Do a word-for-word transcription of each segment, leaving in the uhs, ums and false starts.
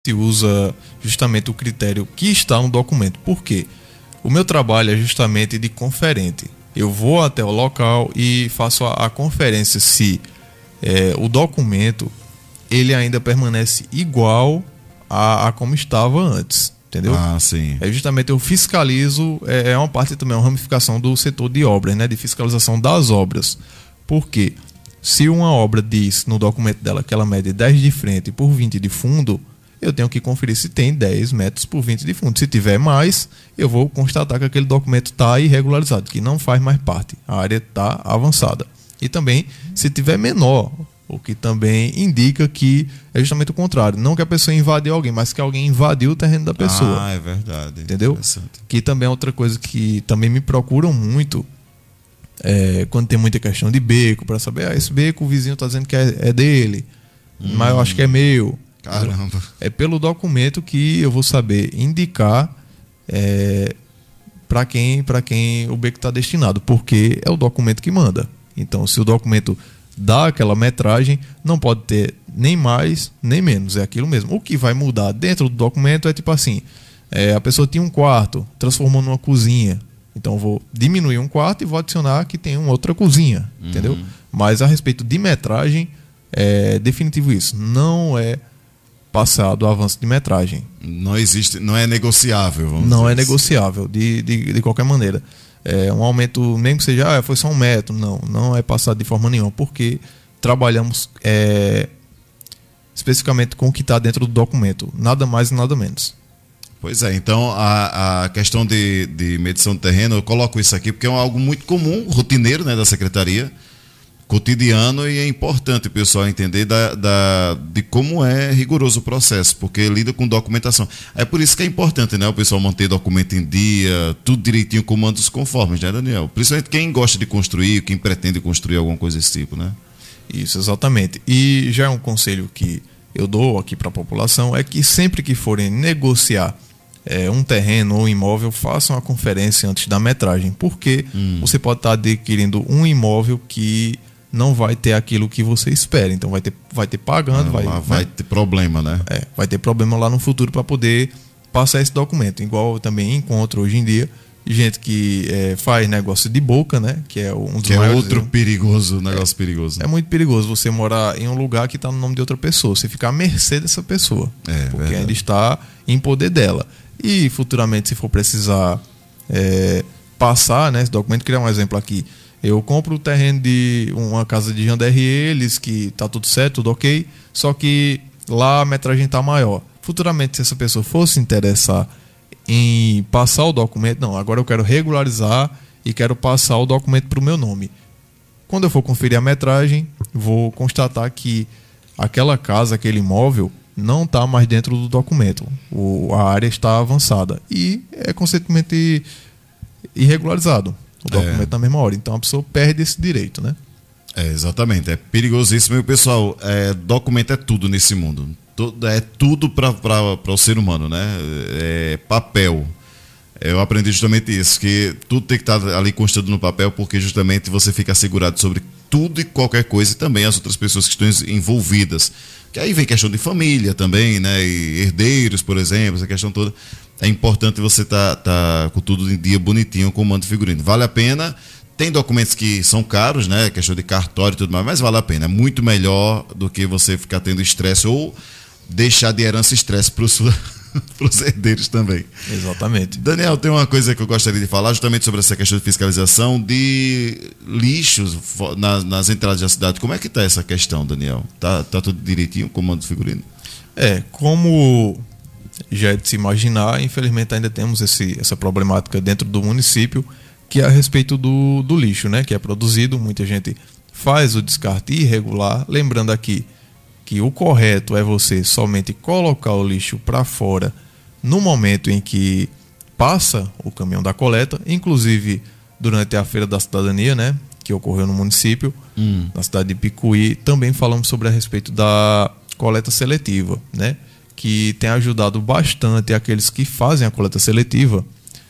se usa justamente o critério que está no documento. Por quê? O meu trabalho é justamente de conferente. Eu vou até o local e faço a, a conferência se é, o documento ele ainda permanece igual a, a como estava antes. Entendeu? Ah, sim. É justamente eu fiscalizo, é, é uma parte também, uma ramificação do setor de obras, né? De fiscalização das obras. Por quê? Se uma obra diz no documento dela que ela mede dez de frente por vinte de fundo, eu tenho que conferir se tem dez metros por vinte de fundo. Se tiver mais, eu vou constatar que aquele documento está irregularizado, que não faz mais parte. A área está avançada. E também, se tiver menor, o que também indica que é justamente o contrário. Não que a pessoa invadiu alguém, mas que alguém invadiu o terreno da pessoa. Ah, é verdade. Entendeu? Que também é outra coisa que também me procuram muito. É, quando tem muita questão de beco, para saber, ah, esse beco o vizinho está dizendo que é, é dele, hum. mas eu acho que é meu. Caramba. É pelo documento que eu vou saber indicar é, para quem, para quem o beco está destinado, porque é o documento que manda. Então, se o documento dá aquela metragem, não pode ter nem mais nem menos, é aquilo mesmo. O que vai mudar dentro do documento é tipo assim, é, a pessoa tinha um quarto, transformou numa cozinha, então eu vou diminuir um quarto e vou adicionar que tem uma outra cozinha, uhum. Entendeu? Mas a respeito de metragem, é definitivo isso, não é passado o avanço de metragem. Não existe, não é negociável. Vamos não é assim. negociável, de, de, de qualquer maneira. É um aumento, mesmo que seja, ah, foi só um metro, não, não é passado de forma nenhuma, porque trabalhamos é, especificamente com o que está dentro do documento, nada mais e nada menos. Pois é, então a, a questão de, de medição de terreno, eu coloco isso aqui porque é algo muito comum, rotineiro, né, da Secretaria, cotidiano, e é importante o pessoal entender da, da, de como é rigoroso o processo, porque lida com documentação. É por isso que é importante, né, o pessoal manter documento em dia, tudo direitinho, comandos conformes, né, Daniel? Principalmente quem gosta de construir, quem pretende construir alguma coisa desse tipo, né? Isso, exatamente. E já é um conselho que eu dou aqui para a população, é que sempre que forem negociar é, um terreno ou um imóvel, façam a conferência antes da metragem, porque hum. você pode estar adquirindo um imóvel que não vai ter aquilo que você espera. Então vai ter, vai ter pagando, ah, vai, vai, vai ter problema, né? É, vai ter problema lá no futuro para poder passar esse documento. Igual eu também encontro hoje em dia gente que é, faz negócio de boca, né? Que é um dos que maiores, é outro perigoso, negócio é, perigoso. É muito perigoso você morar em um lugar que está no nome de outra pessoa. Você ficar à mercê dessa pessoa. É, porque verdade. ainda está em poder dela. E futuramente, se for precisar é, passar, né, esse documento, criar um exemplo aqui. Eu compro o terreno de uma casa de Jandaí, eles que tá tudo certo, tudo ok, só que lá a metragem tá maior. Futuramente, se essa pessoa fosse interessar em passar o documento, não, agora eu quero regularizar e quero passar o documento para o meu nome. Quando eu for conferir a metragem, vou constatar que aquela casa, aquele imóvel, não está mais dentro do documento. O, a área está avançada e é consequentemente irregularizado. O documento é. na mesma hora. Então a pessoa perde esse direito, né? É, exatamente. É perigosíssimo. E, pessoal, é, documento é tudo nesse mundo. Tudo, é tudo para o ser humano, né? É papel. Eu aprendi justamente isso, que tudo tem que estar ali constando no papel, porque justamente você fica assegurado sobre tudo e qualquer coisa, e também as outras pessoas que estão envolvidas. Que aí vem questão de família também, né? E herdeiros, por exemplo, essa questão toda. É importante você estar tá, tá com tudo em dia bonitinho, com o mando figurino. Vale a pena. Tem documentos que são caros, né? Questão de cartório e tudo mais, mas vale a pena. É muito melhor do que você ficar tendo estresse ou deixar de herança estresse para os herdeiros também. Exatamente. Daniel, tem uma coisa que eu gostaria de falar justamente sobre essa questão de fiscalização de lixos nas, nas entradas da cidade. Como é que está essa questão, Daniel? Tá, tá tudo direitinho com o mando figurino? É, como já é de se imaginar, infelizmente ainda temos esse, essa problemática dentro do município, que é a respeito do, do lixo, né, que é produzido. Muita gente faz o descarte irregular. Lembrando aqui que o correto é você somente colocar o lixo para fora no momento em que passa o caminhão da coleta. Inclusive durante a Feira da Cidadania, né, que ocorreu no município, hum. na cidade de Picuí, também falamos sobre a respeito da coleta seletiva, né, que tem ajudado bastante aqueles que fazem a coleta seletiva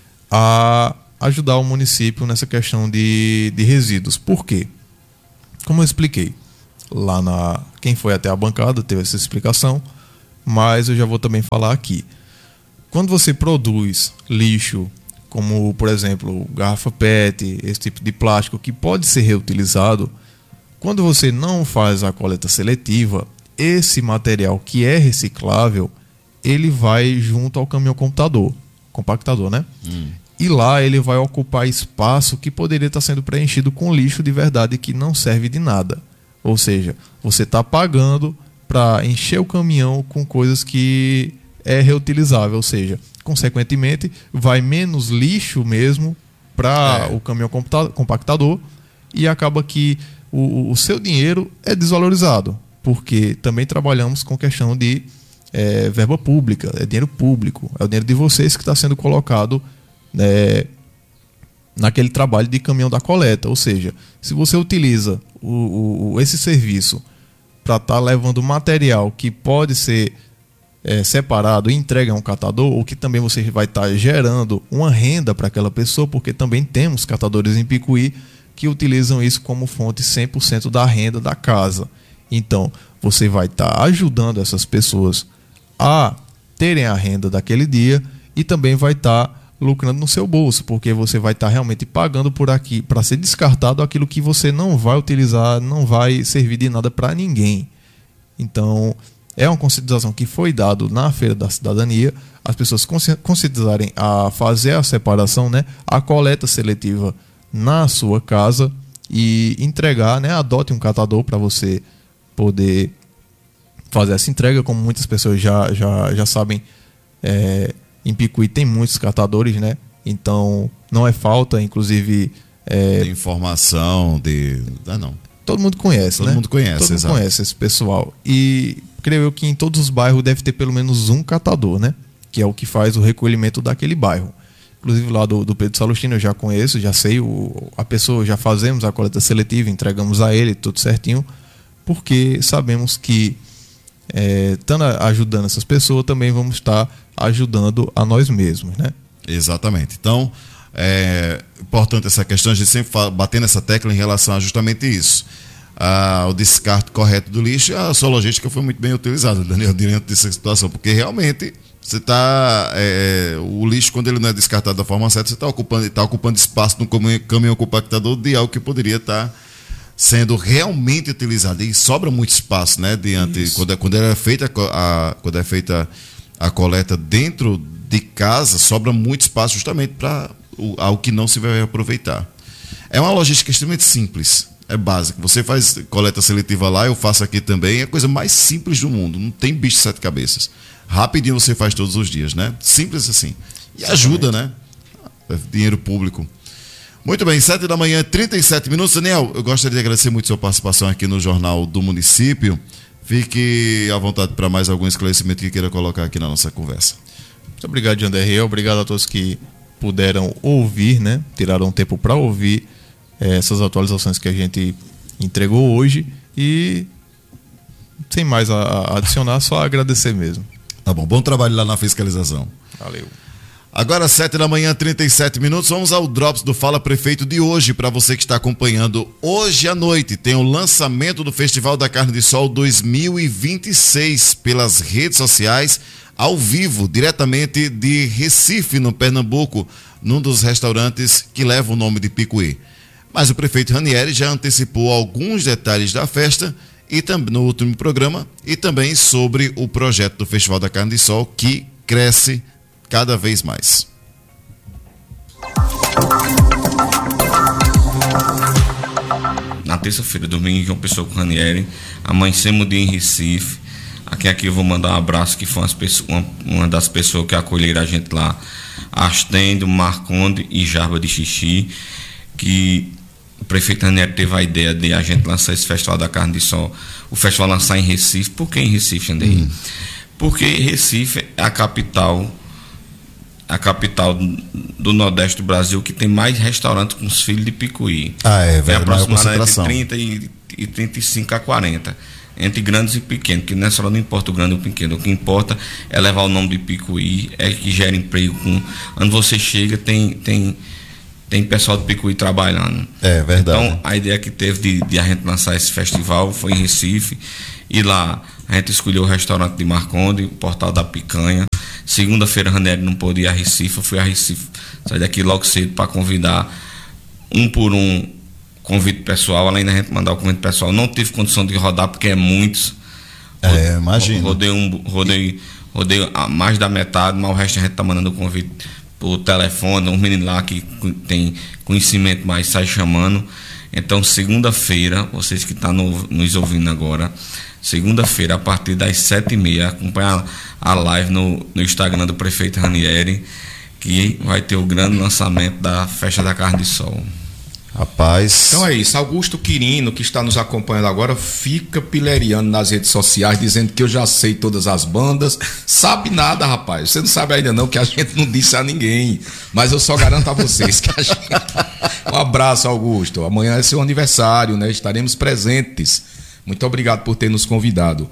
a ajudar o município nessa questão de, de resíduos. Por quê? Como eu expliquei, lá na... Quem foi até a bancada teve essa explicação. mas eu já vou também falar aqui. Quando você produz lixo, como por exemplo garrafa P E T, esse tipo de plástico que pode ser reutilizado, quando você não faz a coleta seletiva, esse material que é reciclável, ele vai junto ao caminhão computador, compactador, né? Hum. E lá ele vai ocupar espaço que poderia estar sendo preenchido com lixo de verdade que não serve de nada. Ou seja, você está pagando para encher o caminhão com coisas que é reutilizável, ou seja, consequentemente vai menos lixo mesmo para é. o caminhão compactador e acaba que o, o seu dinheiro é desvalorizado, porque também trabalhamos com questão de é, verba pública, é dinheiro público, é o dinheiro de vocês que está sendo colocado é, naquele trabalho de caminhão da coleta. Ou seja, se você utiliza o, o, esse serviço para estar tá levando material que pode ser é, separado e entregue a um catador, ou que também você vai estar tá gerando uma renda para aquela pessoa, porque também temos catadores em Picuí que utilizam isso como fonte cem por cento da renda da casa. Então, você vai estar tá ajudando essas pessoas a terem a renda daquele dia e também vai estar tá lucrando no seu bolso, porque você vai estar tá realmente pagando por aqui para ser descartado aquilo que você não vai utilizar, não vai servir de nada para ninguém. Então, é uma conscientização que foi dada na Feira da Cidadania, as pessoas conscientizarem a fazer a separação, né, a coleta seletiva na sua casa e entregar, né, adote um catador para você poder fazer essa entrega, como muitas pessoas já, já, já sabem. É, em Picuí tem muitos catadores, né? Então não é falta, inclusive é, de informação, de ah, não. Todo mundo conhece, todo né? mundo conhece, todo mundo exato. conhece esse pessoal. E creio eu que em todos os bairros deve ter pelo menos um catador, né? Que é o que faz o recolhimento daquele bairro. Inclusive lá do, do Pedro Salustino eu já conheço, já sei o, a pessoa, já fazemos a coleta seletiva, entregamos a ele tudo certinho, porque sabemos que é, estando ajudando essas pessoas, também vamos estar ajudando a nós mesmos, né? Exatamente. Então, é importante essa questão, a gente sempre fala, bater nessa tecla em relação a justamente isso. Ah, o descarte correto do lixo, a sua logística foi muito bem utilizada, Daniel, diante dessa situação, porque realmente você está é, o lixo, quando ele não é descartado da forma certa, você está ocupando, tá ocupando espaço no caminhão compactador de algo que poderia estar tá sendo realmente utilizado, e sobra muito espaço, né, diante quando é, quando é feita a quando é feita a coleta dentro de casa, sobra muito espaço justamente para algo que não se vai aproveitar. É uma logística extremamente simples, é básica. Você faz coleta seletiva lá, eu faço aqui também, é a coisa mais simples do mundo, não tem bicho de sete cabeças. Rapidinho você faz todos os dias, né? Simples assim. E ajuda, né? É dinheiro público. Muito bem, sete da manhã, trinta e sete minutos. Daniel, eu gostaria de agradecer muito a sua participação aqui no Jornal do Município. Fique à vontade para mais algum esclarecimento que queira colocar aqui na nossa conversa. Muito obrigado, Janderrey. Obrigado a todos que puderam ouvir, né? Tiraram um tempo para ouvir eh, essas atualizações que a gente entregou hoje. E sem mais a, a adicionar, só agradecer mesmo. Tá bom, bom trabalho lá na fiscalização. Valeu. Agora, sete da manhã, trinta e sete minutos, vamos ao Drops do Fala Prefeito de hoje. Para você que está acompanhando, hoje à noite tem o lançamento do Festival da Carne de Sol dois mil e vinte e seis pelas redes sociais, ao vivo, diretamente de Recife, no Pernambuco, num dos restaurantes que leva o nome de Picuí. Mas o prefeito Ranieri já antecipou alguns detalhes da festa e também no último programa, e também sobre o projeto do Festival da Carne de Sol, que cresce cada vez mais. Na terça-feira, domingo, João Pessoa com Ranieri, amanhecemos o dia em Recife. Aqui, aqui eu vou mandar um abraço, que foi umas pessoas, uma, uma das pessoas que acolheram a gente lá, Astendo, Marconde e Jarba de Xixi, que o prefeito Ranieri teve a ideia de a gente lançar esse Festival da Carne de Sol, o festival lançar em Recife. Por que em Recife, Andrei? Hum. Porque Recife é a capital a capital do Nordeste do Brasil que tem mais restaurantes com os filhos de Picuí. Ah, é, velho. Tem aproximadamente entre trinta e trinta e cinco a quarenta. Entre grandes e pequenos, que nessa hora não importa o grande ou o pequeno. O que importa é levar o nome de Picuí, é que gera emprego. Com, onde você chega, tem, tem, tem pessoal de Picuí trabalhando. É verdade. Então, a ideia que teve de, de a gente lançar esse festival foi em Recife. E lá A gente escolheu o restaurante de Marconde, o Portal da Picanha. Segunda-feira, Ranieri não pôde ir a Recife, eu fui a Recife, saí daqui logo cedo para convidar um por um convite pessoal, além da gente mandar o convite pessoal. Não tive condição de rodar porque é muitos. É, imagina. Rodei, um, rodei, rodei mais da metade, mas o resto a gente tá mandando o convite por telefone, um menino lá que tem conhecimento mais sai chamando. Então, segunda-feira, vocês que estão no, nos ouvindo agora, segunda-feira, a partir das sete e meia, acompanha a live no, no Instagram do prefeito Ranieri, que vai ter o grande lançamento da Festa da Carne de Sol. Rapaz. Então é isso. Augusto Quirino, que está nos acompanhando agora, fica pileriando nas redes sociais, dizendo que eu já sei todas as bandas. Sabe nada, rapaz. Você não sabe ainda não, que a gente não disse a ninguém. Mas eu só garanto a vocês que a gente... Um abraço, Augusto. Amanhã é seu aniversário, né? Estaremos presentes. Muito obrigado por ter nos convidado.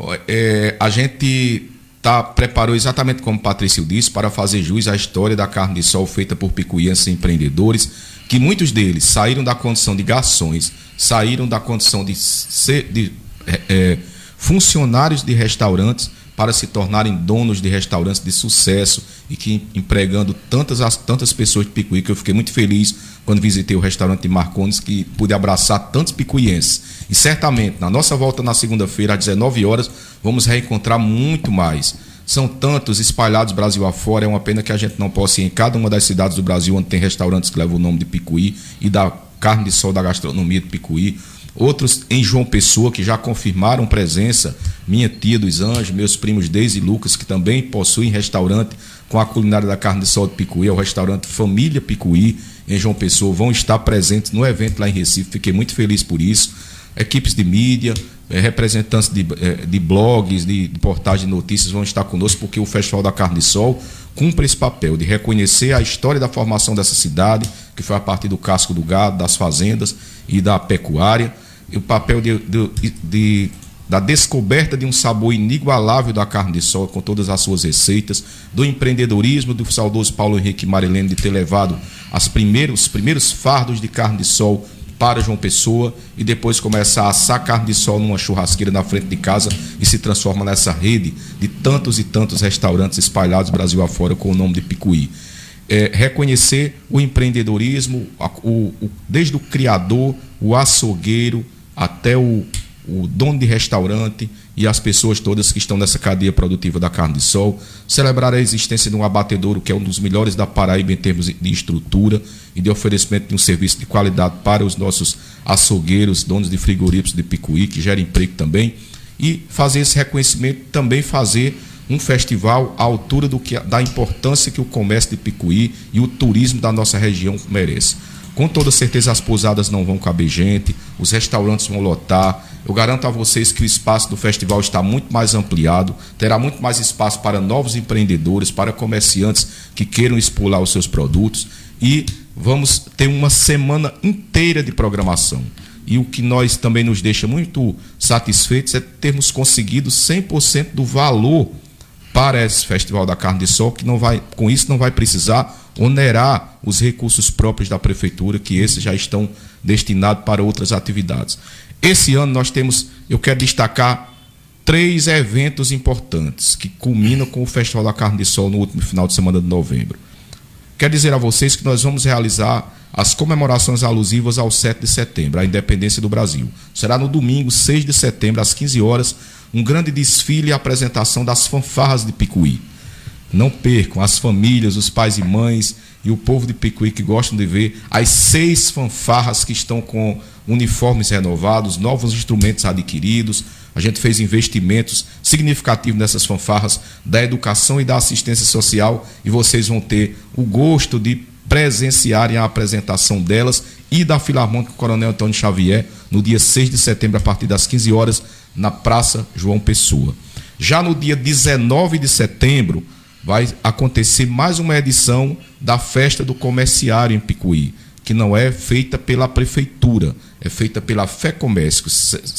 É, a gente tá, preparou exatamente como o Patrício disse, para fazer jus à história da carne de sol feita por picuienses e empreendedores, que muitos deles saíram da condição de garçons, saíram da condição de, ser, de é, é, funcionários de restaurantes para se tornarem donos de restaurantes de sucesso e que empregando tantas, tantas pessoas de Picuí, que eu fiquei muito feliz quando visitei o restaurante de Marcondes, que pude abraçar tantos picuienses. E certamente, na nossa volta na segunda-feira, às dezenove horas, vamos reencontrar muito mais. São tantos espalhados Brasil afora, é uma pena que a gente não possa ir em cada uma das cidades do Brasil onde tem restaurantes que levam o nome de Picuí e da carne de sol da gastronomia de Picuí. Outros em João Pessoa, que já confirmaram presença, minha tia dos Anjos, meus primos Deise e Lucas, que também possuem restaurante com a culinária da carne de sol de Picuí, é o restaurante Família Picuí, em João Pessoa, vão estar presentes no evento lá em Recife, fiquei muito feliz por isso. Equipes de mídia, representantes de, de blogs, de, de portais de notícias vão estar conosco, porque o Festival da Carne de Sol cumpre esse papel de reconhecer a história da formação dessa cidade, que foi a partir do casco do gado, das fazendas e da pecuária, e o papel de, de, de, da descoberta de um sabor inigualável da carne de sol, com todas as suas receitas, do empreendedorismo do saudoso Paulo Henrique Marilene, de ter levado as primeiros, os primeiros fardos de carne de sol para João Pessoa e depois começa a assar carne de sol numa churrasqueira na frente de casa e se transforma nessa rede de tantos e tantos restaurantes espalhados Brasil afora com o nome de Picuí. É, reconhecer o empreendedorismo, o, o, desde o criador, o açougueiro, até o, o dono de restaurante e as pessoas todas que estão nessa cadeia produtiva da carne de sol, celebrar a existência de um abatedouro que é um dos melhores da Paraíba em termos de estrutura e de oferecimento de um serviço de qualidade para os nossos açougueiros, donos de frigoríficos de Picuí, que gera emprego também, e fazer esse reconhecimento, também fazer um festival à altura do que, da importância que o comércio de Picuí e o turismo da nossa região merece. Com toda certeza as pousadas não vão caber gente, os restaurantes vão lotar. Eu garanto a vocês que o espaço do festival está muito mais ampliado, terá muito mais espaço para novos empreendedores, para comerciantes que queiram expor lá os seus produtos, e vamos ter uma semana inteira de programação. E o que nós também nos deixa muito satisfeitos é termos conseguido cem por cento do valor para esse Festival da Carne de Sol, que não vai, com isso não vai precisar onerar os recursos próprios da Prefeitura, que esses já estão destinados para outras atividades. Esse ano nós temos, eu quero destacar três eventos importantes que culminam com o Festival da Carne de Sol no último final de semana de novembro. Quero dizer a vocês que nós vamos realizar as comemorações alusivas ao sete de setembro, a independência do Brasil. Será no domingo, seis de setembro, às quinze horas, um grande desfile e apresentação das fanfarras de Picuí. Não percam, as famílias, os pais e mães e o povo de Picuí que gostam de ver as seis fanfarras que estão com uniformes renovados, novos instrumentos adquiridos. A gente fez investimentos significativos nessas fanfarras da educação e da assistência social, e vocês vão ter o gosto de presenciarem a apresentação delas e da Filarmônica Coronel Antônio Xavier no dia seis de setembro, a partir das quinze horas, na Praça João Pessoa. Já no dia dezenove de setembro, vai acontecer mais uma edição da Festa do Comerciário em Picuí, que não é feita pela Prefeitura, é feita pela FEComércio,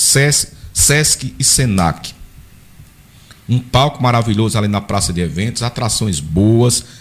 SESC e SENAC. Um palco maravilhoso ali na Praça de Eventos, atrações boas,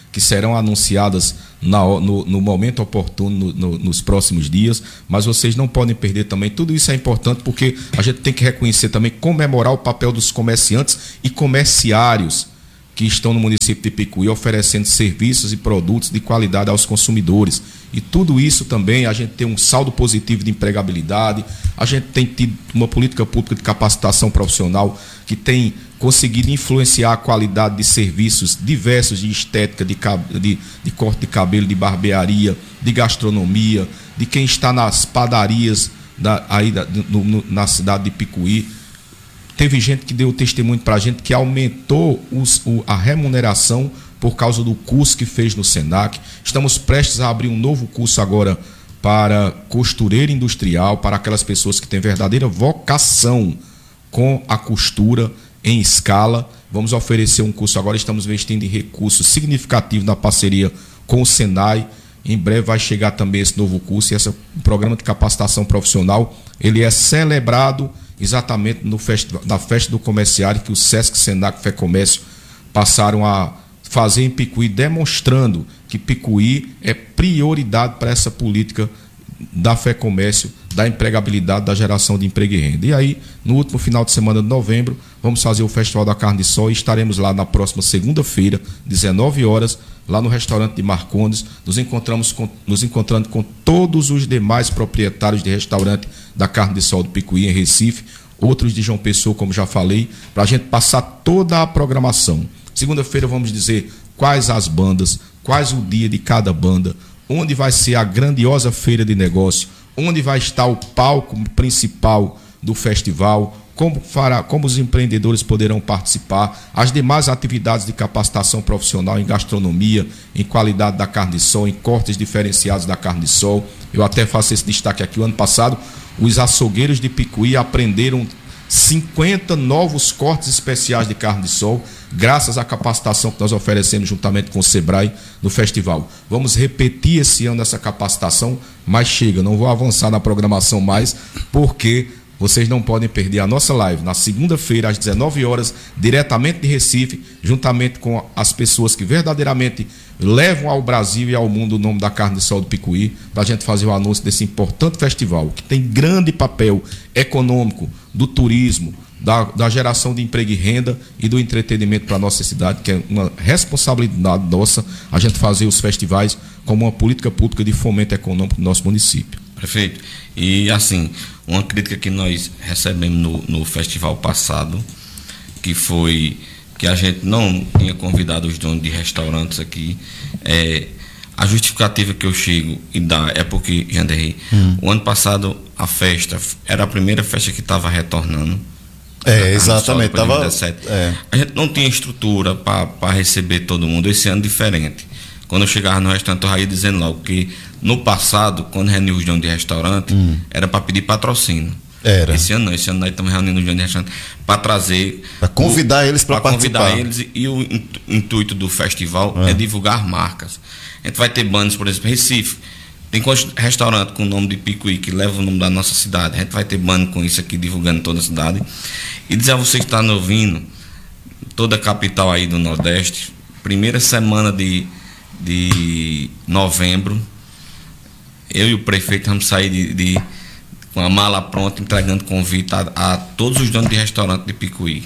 que serão anunciadas na, no, no momento oportuno, no, no, nos próximos dias, mas vocês não podem perder também. Tudo isso é importante porque a gente tem que reconhecer também, comemorar o papel dos comerciantes e comerciários que estão no município de Picuí oferecendo serviços e produtos de qualidade aos consumidores. E tudo isso também, a gente tem um saldo positivo de empregabilidade, a gente tem tido uma política pública de capacitação profissional que tem conseguido influenciar a qualidade de serviços diversos de estética, de, de, de corte de cabelo, de barbearia, de gastronomia, de quem está nas padarias da, aí da, no, no, na cidade de Picuí. Teve gente que deu testemunho para a gente que aumentou os, o, a remuneração por causa do curso que fez no Senac. Estamos prestes a abrir um novo curso agora para costureira industrial, para aquelas pessoas que têm verdadeira vocação com a costura em escala. Vamos oferecer um curso agora, estamos investindo em recursos significativos na parceria com o Senai. Em breve vai chegar também esse novo curso, e esse programa de capacitação profissional, ele é celebrado exatamente no festival, na festa do comerciário que o Sesc, Senac, FEComércio passaram a fazer em Picuí, demonstrando que Picuí é prioridade para essa política da FEComércio, da empregabilidade, da geração de emprego e renda. E aí, no último final de semana de novembro, vamos fazer o Festival da Carne de Sol e estaremos lá na próxima segunda-feira, dezenove horas, lá no restaurante de Marcondes, nos encontramos com, nos encontrando com todos os demais proprietários de restaurante da Carne de Sol do Picuí, em Recife, outros de João Pessoa, como já falei, para a gente passar toda a programação. Segunda-feira vamos dizer quais as bandas, quais o dia de cada banda, onde vai ser a grandiosa feira de negócio, onde vai estar o palco principal do festival, como, fará, como os empreendedores poderão participar, as demais atividades de capacitação profissional em gastronomia, em qualidade da carne de sol, em cortes diferenciados da carne de sol. Eu até faço esse destaque aqui. O ano passado, os açougueiros de Picuí aprenderam cinquenta novos cortes especiais de carne de sol, graças à capacitação que nós oferecemos juntamente com o Sebrae no festival. Vamos repetir esse ano essa capacitação, mas chega, não vou avançar na programação mais, porque vocês não podem perder a nossa live na segunda-feira, às dezenove horas, diretamente de Recife, juntamente com as pessoas que verdadeiramente levam ao Brasil e ao mundo o nome da carne de sol do Picuí, para a gente fazer o anúncio desse importante festival, que tem grande papel econômico, do turismo, da, da geração de emprego e renda e do entretenimento para a nossa cidade, que é uma responsabilidade nossa a gente fazer os festivais como uma política pública de fomento econômico do nosso município. Prefeito, e assim, uma crítica que nós recebemos no, no festival passado, que foi que a gente não tinha convidado os donos de restaurantes aqui, é, a justificativa que eu chego e dá é porque, Janderrey, hum. o ano passado a festa era a primeira festa que estava retornando. É, exatamente. Tava, é. A gente não tinha estrutura para receber todo mundo. Esse ano diferente. Quando eu chegava no restaurante, eu já ia dizendo logo que no passado, quando reuniu os donos de restaurante, hum. era para pedir patrocínio. Era. Esse ano não, esse ano nós estamos reunindo os donos de restaurante para trazer. Para convidar o, eles para participar. convidar eles, e o intuito do festival é. é divulgar marcas. A gente vai ter bandas, por exemplo, Recife. Tem restaurante com o nome de Picuí, que leva o nome da nossa cidade. A gente vai ter banda com isso aqui, divulgando toda a cidade. E dizer a você que está nos ouvindo, toda a capital aí do Nordeste, primeira semana de, de novembro, eu e o prefeito vamos sair de, de, com a mala pronta, entregando convite a, a todos os donos de restaurante de Picuí.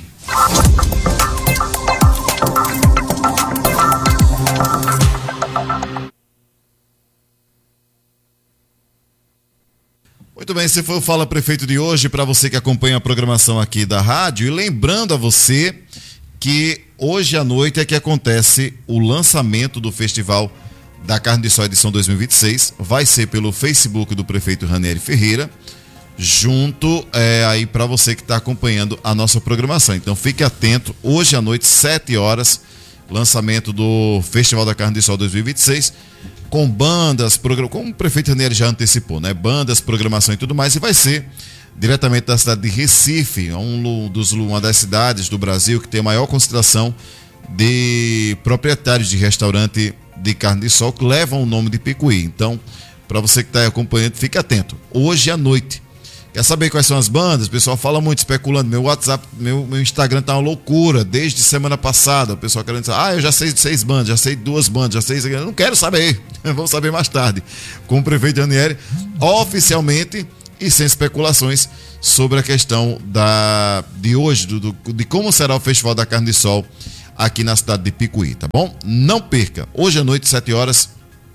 Muito bem, esse foi o Fala Prefeito de hoje, para você que acompanha a programação aqui da rádio. E lembrando a você que hoje à noite é que acontece o lançamento do Festival da Carne de Sol edição dois mil e vinte e seis. Vai ser pelo Facebook do prefeito Ranieri Ferreira, junto é, aí para você que está acompanhando a nossa programação. Então fique atento, hoje à noite, sete horas, lançamento do Festival da Carne de Sol dois mil e vinte e seis. Com bandas, program... como o prefeito Ranieri já antecipou, né? Bandas, programação e tudo mais, e vai ser diretamente da cidade de Recife, um dos, uma das cidades do Brasil que tem a maior concentração de proprietários de restaurante de carne de sol que levam o nome de Picuí. Então, para você que está acompanhando, fique atento. Hoje à noite, Quer saber quais são as bandas? O pessoal fala muito, especulando. Meu WhatsApp, meu, meu Instagram tá uma loucura. Desde semana passada, o pessoal querendo dizer, ah, eu já sei seis bandas, já sei duas bandas, já sei... Eu não quero saber, vamos saber mais tarde. Com o prefeito Ranieri, oficialmente e sem especulações sobre a questão da, de hoje, do, do, de como será o Festival da Carne de Sol aqui na cidade de Picuí, tá bom? Não perca, hoje à noite, sete horas,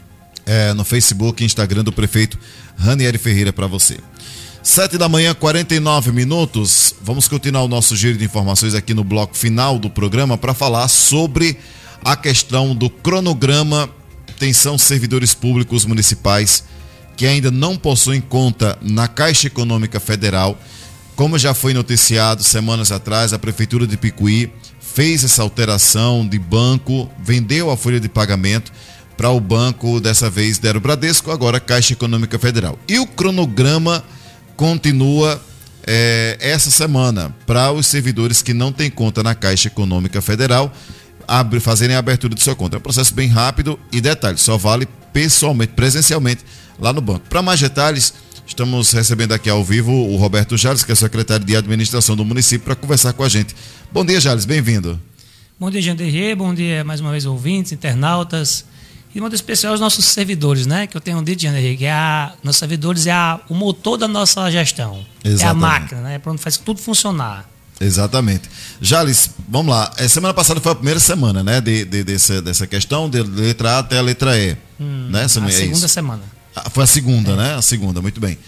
é, no Facebook e Instagram do prefeito Ranieri Ferreira para você. Sete da manhã, quarenta e nove minutos. Vamos continuar o nosso giro de informações aqui no bloco final do programa para falar sobre a questão do cronograma. Atenção, servidores públicos municipais que ainda não possuem conta na Caixa Econômica Federal. Como já foi noticiado semanas atrás, a Prefeitura de Picuí fez essa alteração de banco, vendeu a folha de pagamento para o banco, dessa vez deram o Bradesco, agora Caixa Econômica Federal. E o cronograma continua é, essa semana para os servidores que não têm conta na Caixa Econômica Federal abre, fazerem a abertura de sua conta. É um processo bem rápido e detalhe, só vale pessoalmente, presencialmente lá no banco. Para mais detalhes, estamos recebendo aqui ao vivo o Roberto Jales, que é secretário de administração do município, para conversar com a gente. Bom dia, Jales, bem-vindo. Bom dia, Jean Derrier, bom dia mais uma vez ouvintes, internautas e muito especial aos nossos servidores, né? Que eu tenho dito, Jean Derrier, que é a, nossos servidores é a, o motor da nossa gestão. Exatamente. É a máquina, né? É para onde faz tudo funcionar. Exatamente. Jales, vamos lá. A semana passada foi a primeira semana, né? De, de, dessa, dessa questão, de letra A até a letra E. Hum, né? A é segunda isso? semana. Ah, foi a segunda, é. né? A segunda, muito bem.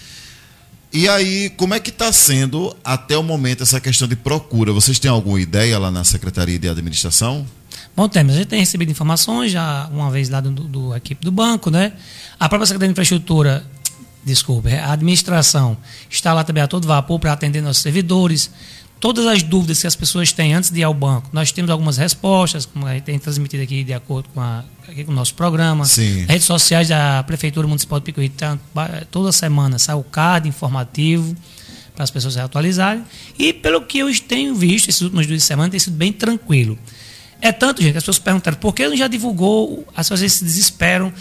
E aí, como é que está sendo até o momento essa questão de procura? Vocês têm alguma ideia lá na Secretaria de Administração? Bom, temos. A gente tem recebido informações já uma vez lá do, do equipe do banco, né? A própria Secretaria de Infraestrutura, desculpe, a administração está lá também a todo vapor para atender nossos servidores. Todas as dúvidas que as pessoas têm antes de ir ao banco, nós temos algumas respostas, como a gente tem transmitido aqui de acordo com, a, aqui com o nosso programa. Sim. Redes sociais da Prefeitura Municipal de Picuí, toda semana sai o card informativo para as pessoas se atualizarem. E pelo que eu tenho visto, esses últimos duas semanas, tem sido bem tranquilo. É tanto, gente, as pessoas perguntaram por que não já divulgou, as pessoas se desesperam,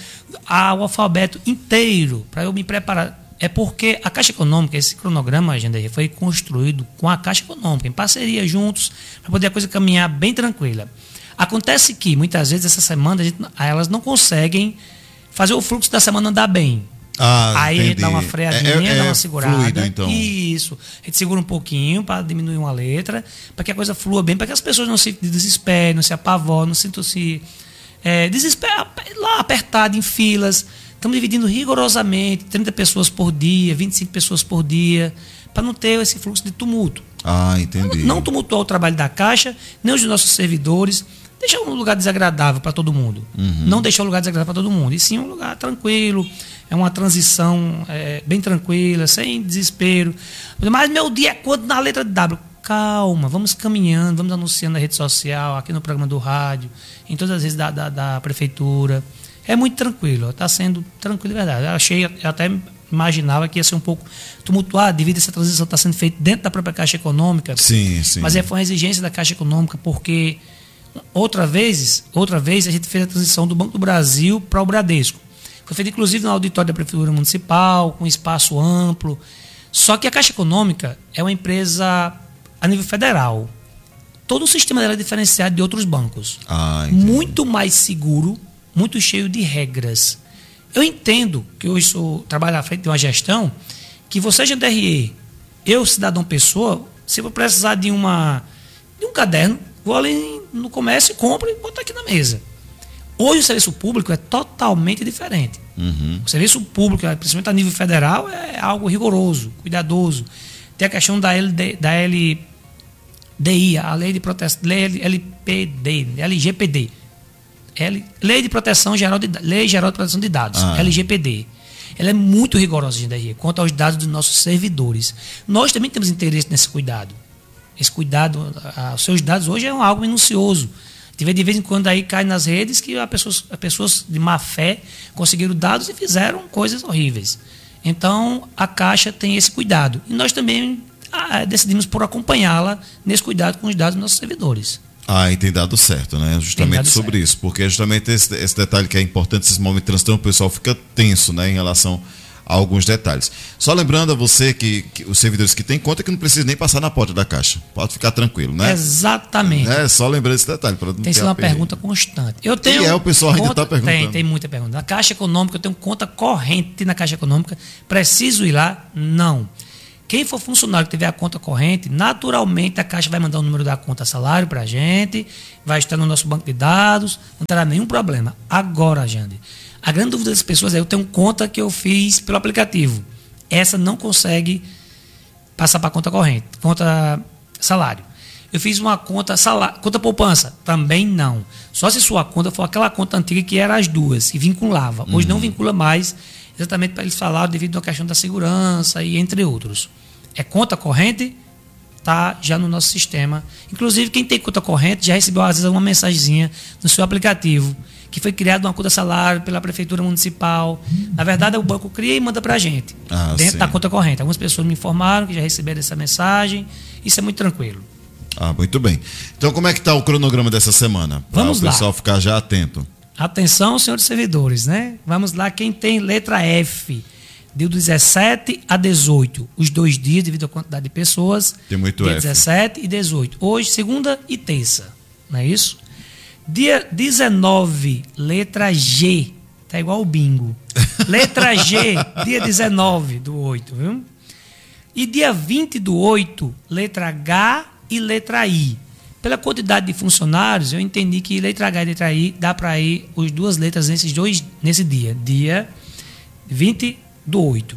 o alfabeto inteiro, para eu me preparar. É porque a Caixa Econômica, esse cronograma, Agenda, foi construído com a Caixa Econômica, em parceria juntos, para poder a coisa caminhar bem tranquila. Acontece que, muitas vezes, essa semana, a gente, elas não conseguem fazer o fluxo da semana andar bem. Ah, Aí entendi. a gente dá uma freadinha, é, é, dá uma segurada. Fluido, então. Isso. A gente segura um pouquinho para diminuir uma letra, para que a coisa flua bem, para que as pessoas não se desesperem, não se apavorem, não sintam se é, desesperar, lá apertado em filas. Estamos dividindo rigorosamente trinta pessoas por dia, vinte e cinco pessoas por dia, para não ter esse fluxo de tumulto. Ah, entendi. Não, não tumultuar o trabalho da Caixa, nem os nossos servidores, deixar um lugar desagradável para todo mundo. Uhum. Não deixar um lugar desagradável para todo mundo, e sim um lugar tranquilo, é uma transição é, bem tranquila, sem desespero. Mas meu dia é quando na letra de W. Calma, vamos caminhando, vamos anunciando na rede social, aqui no programa do rádio, em todas as redes da, da, da prefeitura. É muito tranquilo, está sendo tranquilo, de verdade. Eu achei, eu até imaginava que ia ser um pouco tumultuado devido a essa transição estar sendo feita dentro da própria Caixa Econômica. Sim, sim. Mas é, foi uma exigência da Caixa Econômica, porque outra vez, outra vez a gente fez a transição do Banco do Brasil para o Bradesco. Foi feito inclusive no auditório da Prefeitura Municipal, com espaço amplo. Só que a Caixa Econômica é uma empresa a nível federal. Todo o sistema dela é diferenciado de outros bancos. Ah, entendi. Muito mais seguro, muito cheio de regras. Eu entendo que hoje sou, trabalho à frente de uma gestão que você, G D R E, eu, cidadão pessoa, se eu precisar de, uma, de um caderno, vou ali no comércio e compro e boto aqui na mesa. Hoje o serviço público é totalmente diferente. Uhum. O serviço público, principalmente a nível federal, é algo rigoroso, cuidadoso. Tem a questão da, L D, da L D I, a Lei de Proteção, L P D, L G P D. L, Lei de Proteção Geral de Lei Geral de Proteção de Dados, ah, L G P D. Ela é muito rigorosa, G D R, quanto aos dados dos nossos servidores. Nós também temos interesse nesse cuidado. Esse cuidado, a, os seus dados hoje é um, algo minucioso. De vez em quando aí cai nas redes que as pessoas, as pessoas de má fé conseguiram dados e fizeram coisas horríveis. Então, a Caixa tem esse cuidado. E nós também ah, decidimos por acompanhá-la nesse cuidado com os dados dos nossos servidores. Ah, e tem dado certo, né? Justamente sobre certo. Isso. Porque é justamente esse, esse detalhe que é importante, esses momentos de transição, o pessoal fica tenso, né? Em relação alguns detalhes. Só lembrando a você que, que os servidores que têm conta que não precisa nem passar na porta da Caixa. Pode ficar tranquilo, né? Exatamente. É, só lembrando esse detalhe. Pra não tem ter sido uma aperreio. pergunta constante. Eu tenho E é, o pessoal ainda conta, está perguntando. Tem, tem muita pergunta. Na Caixa Econômica, eu tenho conta corrente na Caixa Econômica. Preciso ir lá? Não. Quem for funcionário que tiver a conta corrente, naturalmente a Caixa vai mandar o número da conta salário para a gente, vai estar no nosso banco de dados, não terá nenhum problema. Agora, Jande, a grande dúvida das pessoas é: eu tenho conta que eu fiz pelo aplicativo. Essa não consegue passar para conta corrente, conta salário. Eu fiz uma conta salário, conta poupança, também não. Só se sua conta for aquela conta antiga que era as duas e vinculava. Hoje uhum. não vincula mais, exatamente para eles falarem devido à questão da segurança e entre outros. É conta corrente, está já no nosso sistema. Inclusive, quem tem conta corrente já recebeu, às vezes, uma mensagenzinha no seu aplicativo, que foi criada uma conta salário pela Prefeitura Municipal. Na verdade, o banco cria e manda para a gente, ah, dentro sim. da conta corrente. Algumas pessoas me informaram que já receberam essa mensagem. Isso é muito tranquilo. Ah, muito bem. Então, como é que está o cronograma dessa semana? Para Vamos o lá. pessoal ficar já atento. Atenção, senhores servidores, né? Vamos lá, quem tem letra F, deu dezessete a dezoito, os dois dias, devido à quantidade de pessoas. Tem muito dia F. dezessete e dezoito. Hoje, segunda e terça, não é isso? Dia dezenove, letra G, tá igual o bingo. Letra G, dia dezenove do oito, viu? E dia vinte do oito, letra H e letra I. Pela quantidade de funcionários, eu entendi que letra H e letra I dá para ir as duas letras nesses dois, nesse dia, dia vinte do oito.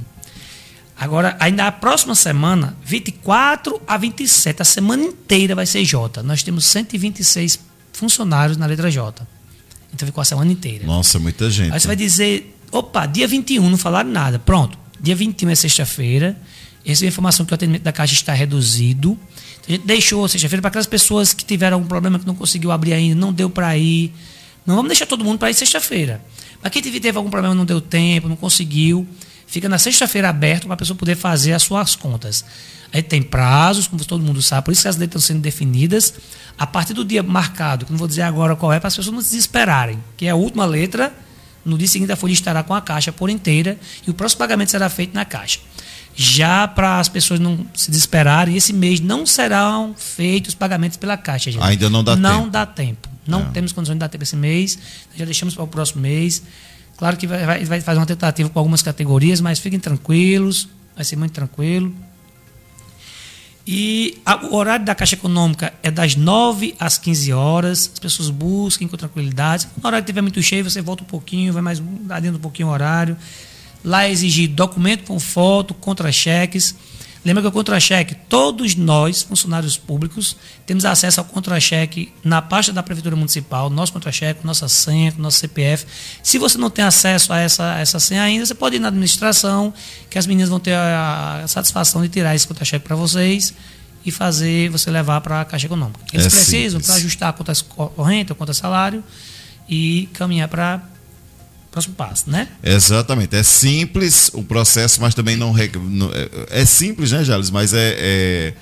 Agora, ainda a próxima semana, vinte e quatro a vinte e sete, a semana inteira vai ser J. Nós temos cento e vinte e seis funcionários na letra J. Então ficou a semana inteira. Nossa, muita gente. Aí você vai dizer, opa, dia vinte e um, não falaram nada. Pronto, dia vinte e um é sexta-feira. Essa é a informação que o atendimento da Caixa está reduzido. Então, a gente deixou sexta-feira para aquelas pessoas que tiveram algum problema, que não conseguiu abrir ainda, não deu para ir. Não vamos deixar todo mundo para ir sexta-feira. Mas quem teve algum problema, não deu tempo, não conseguiu, fica na sexta-feira aberto para a pessoa poder fazer as suas contas. Aí tem prazos, como todo mundo sabe, por isso que as letras estão sendo definidas. A partir do dia marcado, que não vou dizer agora qual é, para as pessoas não se desesperarem, que é a última letra, no dia seguinte a folha estará com a Caixa por inteira e o próximo pagamento será feito na Caixa. Já para as pessoas não se desesperarem, esse mês não serão feitos os pagamentos pela Caixa. Gente. Ainda não dá não tempo. Não dá tempo. Não é. temos condições de dar tempo esse mês, já deixamos para o próximo mês. Claro que vai, vai, vai fazer uma tentativa com algumas categorias, mas fiquem tranquilos, vai ser muito tranquilo. E a, o horário da Caixa Econômica é das nove às quinze horas. As pessoas busquem com tranquilidade. Se o horário estiver muito cheio, você volta um pouquinho, vai mais adendo um pouquinho o horário. Lá é exigido documento com foto, contra-cheques. Lembra que o contra-cheque, todos nós, funcionários públicos, temos acesso ao contra-cheque na pasta da Prefeitura Municipal, nosso contra-cheque, nossa senha, nosso C P F. Se você não tem acesso a essa, essa senha ainda, você pode ir na administração, que as meninas vão ter a, a satisfação de tirar esse contra-cheque para vocês e fazer você levar para a Caixa Econômica. Eles é precisam para ajustar a conta corrente, a conta salário e caminhar para próximo passo, né? Exatamente. É simples o processo, mas também não... É, é simples, né, Jales? Mas é, é...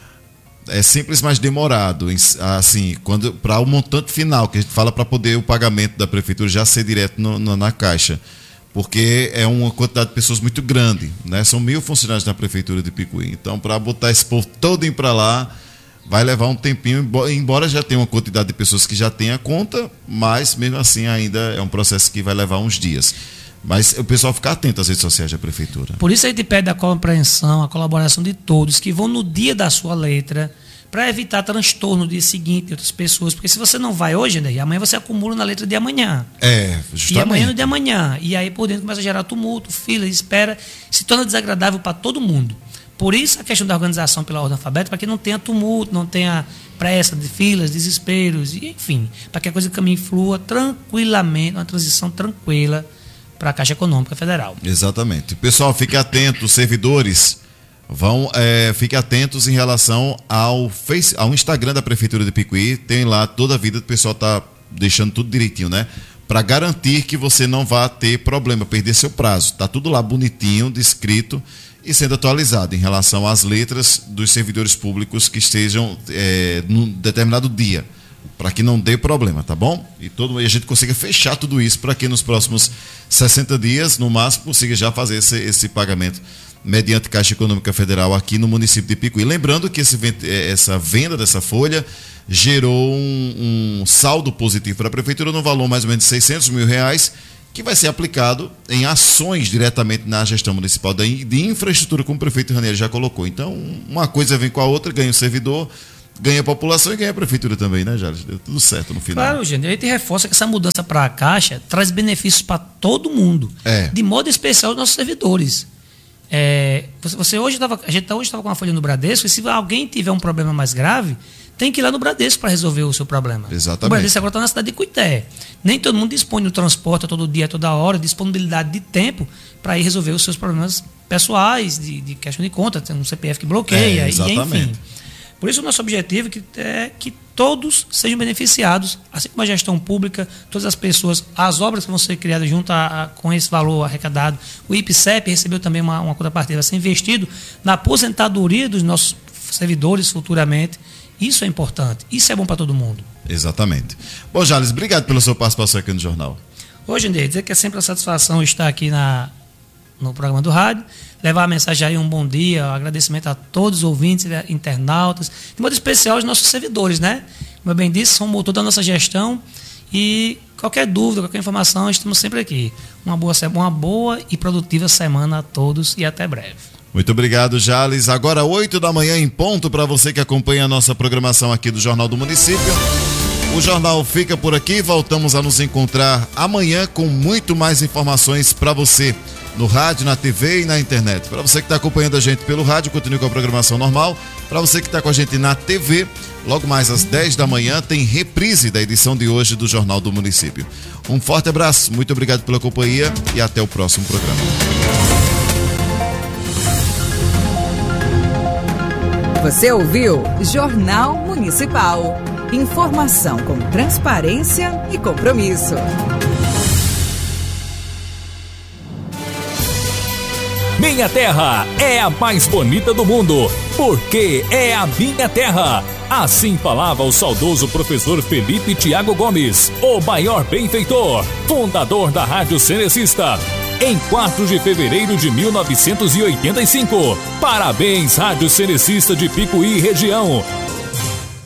É simples, mas demorado. Assim, quando para o montante final, que a gente fala para poder o pagamento da Prefeitura já ser direto no, no, na Caixa. Porque é uma quantidade de pessoas muito grande, né? São mil funcionários na Prefeitura de Picuí. Então, para botar esse povo todinho para lá, vai levar um tempinho, embora já tenha uma quantidade de pessoas que já tem a conta, mas mesmo assim ainda é um processo que vai levar uns dias. Mas o pessoal ficar atento às redes sociais da Prefeitura. Por isso a gente pede a compreensão, a colaboração de todos que vão no dia da sua letra, para evitar transtorno no dia seguinte de outras pessoas. Porque se você não vai hoje, né, amanhã você acumula na letra de amanhã. É, justamente. E amanhã no de amanhã. E aí por dentro começa a gerar tumulto, fila, espera, se torna desagradável para todo mundo. Por isso a questão da organização pela ordem alfabética, para que não tenha tumulto, não tenha pressa de filas, desesperos, enfim, para que a coisa caminhe flua tranquilamente, uma transição tranquila para a Caixa Econômica Federal. Exatamente. Pessoal, fique atento, servidores, vão, é, fiquem atentos em relação ao, face, ao Instagram da Prefeitura de Picuí, tem lá toda a vida, o pessoal está deixando tudo direitinho, né? Para garantir que você não vá ter problema, perder seu prazo. Está tudo lá bonitinho, descrito e sendo atualizado em relação às letras dos servidores públicos que estejam é, num determinado dia. para que não dê problema, tá bom? E, todo, e a gente consiga fechar tudo isso para que nos próximos sessenta dias, no máximo, consiga já fazer esse, esse pagamento mediante Caixa Econômica Federal aqui no município de Picuí. Lembrando que esse, essa venda dessa folha gerou um, um saldo positivo para a Prefeitura no valor mais ou menos de seiscentos mil reais, que vai ser aplicado em ações diretamente na gestão municipal de, de infraestrutura, como o prefeito Ranieri já colocou. Então, uma coisa vem com a outra, ganha o servidor, ganha a população e ganha a prefeitura também, né, Jales? Deu tudo certo no final. Claro, gente, a gente reforça que essa mudança para a Caixa traz benefícios para todo mundo, é. de modo especial os nossos servidores. É, você, você hoje tava, a gente hoje estava com uma folha no Bradesco, e se alguém tiver um problema mais grave, tem que ir lá no Bradesco para resolver o seu problema. Exatamente. O Bradesco agora está na cidade de Cuité. Nem todo mundo dispõe do transporte todo dia, toda hora, disponibilidade de tempo para ir resolver os seus problemas pessoais, de, de questão de conta, tem um C P F que bloqueia, é, e exatamente. enfim. Por isso o nosso objetivo é que todos sejam beneficiados, assim como a gestão pública, todas as pessoas, as obras que vão ser criadas junto a, a, com esse valor arrecadado. O I P S E P recebeu também uma, uma contrapartida, vai ser investido na aposentadoria dos nossos servidores futuramente. Isso é importante, isso é bom para todo mundo. Exatamente. Bom, Jales, obrigado pela sua participação aqui no jornal. Hoje, André, dizer que é sempre uma satisfação estar aqui na, no programa do rádio, levar a mensagem aí, um bom dia, um agradecimento a todos os ouvintes, internautas, de modo especial aos nossos servidores, né? Como eu bem disse, são o motor da nossa gestão e qualquer dúvida, qualquer informação, estamos sempre aqui. Uma boa, uma boa e produtiva semana a todos e até breve. Muito obrigado, Jales. Agora, oito da manhã em ponto, para você que acompanha a nossa programação aqui do Jornal do Município. O jornal fica por aqui, voltamos a nos encontrar amanhã com muito mais informações para você no rádio, na T V e na internet. Para você que está acompanhando a gente pelo rádio, continue com a programação normal. Para você que está com a gente na T V, logo mais às dez da manhã tem reprise da edição de hoje do Jornal do Município. Um forte abraço, muito obrigado pela companhia e até o próximo programa. Você ouviu Jornal Municipal. Informação com transparência e compromisso. Minha terra é a mais bonita do mundo, porque é a minha terra. Assim falava o saudoso professor Felipe Tiago Gomes, o maior benfeitor, fundador da Rádio Cenecista. Em quatro de fevereiro de mil novecentos e oitenta e cinco. Parabéns, Rádio Cenecista de Picuí e região.